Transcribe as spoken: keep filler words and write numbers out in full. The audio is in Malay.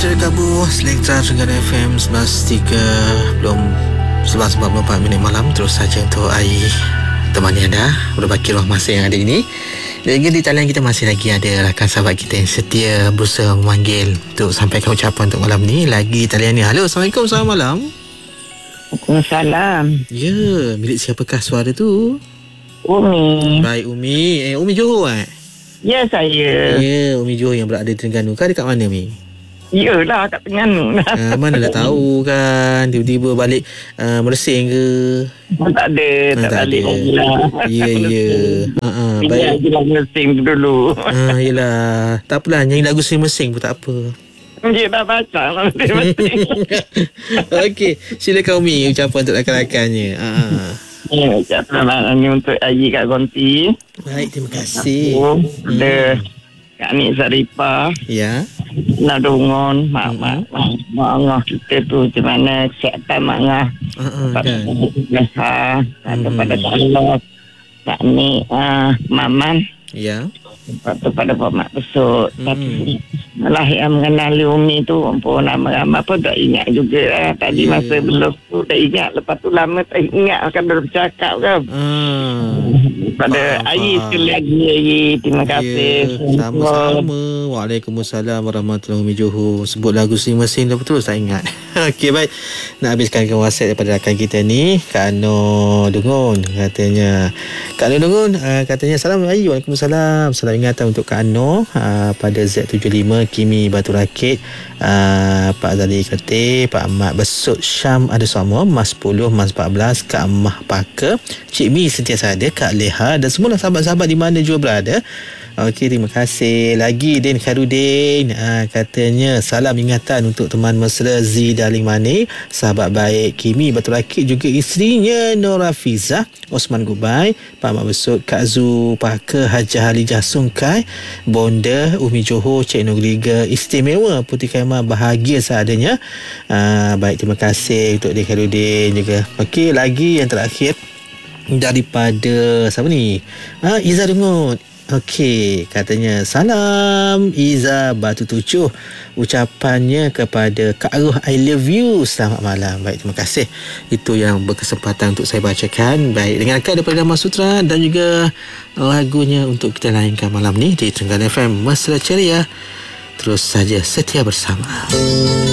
Mencari kabur Selekta Trengganu F M sebelas tiga Belum sebelas empat puluh empat minit malam. Terus saja untuk Ai temani anda berbaki ruang masa yang ada ini. Dan juga di talian kita masih lagi ada rakan sahabat kita yang setia berusaha memanggil untuk sampaikan ucapan untuk malam ni. Lagi talian ni. Halo, Assalamualaikum, selamat malam. Waalaikumsalam. Ya, milik siapakah suara tu? Umi. Baik, Umi. Eh, Umi Johor eh? Ya, saya. Ya, Umi Johor yang berada di Terengganu. Kau dekat mana, Mi? Yelah, kat Terengganu lah. Uh, mana dah tahu kan. Tiba-tiba balik uh, Mersing ke? Oh, tak ada. Ah, tak tak balik ada. lagi lah. Ya, ya. Uh, uh, Baik. baik. Dia lagi Mersing dulu. Ah, yelah. Tak apalah, nyanyi lagu Seri Mersing pun tak apa. Dia dah baca lah. Dia Mersing. Okey, silakan Umi ucapan untuk rakan-rakannya. Ah. Ya, ucapan malam ni untuk Ayi Kak Gonti. Baik, terima kasih. Ada Kak Nik Saripah. Ya. Nadungon. Mak, mak, mak. Mak Angah kita tu macam mana kesihatan Mak Angah. Uh, uh, Pada kan. biasa. Ada Hmm. pada Kak Allah. Kak Nik uh, Maman. Ya. Lepas tu pada Pak Mak Besut. Hmm. Tapi malah yang mengenali Umi tu pun nama-nama pun tak ingat juga lah. Tadi Yeah. masa belum tu tak ingat. Lepas tu lama tak ingat kan dah bercakap kan. Ah. Pada Faham, Ayi faham. sekali lagi Ayi. Terima kasih. Ya, sama-sama. Waalaikumsalam warahmatullahi wabarakatuh. Johor. Sebut lagu Seri Mersing dah betul tak ingat. Okey, baik. Nak habiskan ke WhatsApp daripada rakan kita ni. Kak Noh Dungun katanya. Kak Noh Dungun uh, katanya salam Ayi. Waalaikumsalam. Salam ingatan untuk Kak Noh uh, pada Z tujuh lima Kimi Batu Rakit, uh, Pak Zali Kertih, Pak Ahmad Besut Syam ada semua, Mas sepuluh, Mas empat belas, Kak Amah Paka, Cik Mi sentiasa ada, Kak Leha dan semua sahabat-sahabat di mana juga berada. Okey, terima kasih. Lagi Din Kharudin uh, katanya salam ingatan untuk teman mesra Z Darling Mani, sahabat baik Kimi Batu Rakit, juga isterinya Nora Fiza, Osman Gubai, Pak Mak Besut, Kak Zu Paka, Hajah Halijah Sungkai, Bonda, Umi Johor, Cik Nugriga Istimewa, Putih Khaimah bahagia seadanya. Uh, baik, terima kasih untuk Din Kharudin juga. Okey, lagi yang terakhir daripada siapa ni? Ah, Iza Dungut. Okey, katanya salam Iza Batu Tujuh. Ucapannya kepada Kak Aruh, I love you. Selamat malam. Baik, terima kasih. Itu yang berkesempatan untuk saya bacakan. Baik, dengarkan daripada Dharma Sutra dan juga lagunya untuk kita layankan malam ni di Trengganu F M. Mesra ceria. Terus saja setia bersama.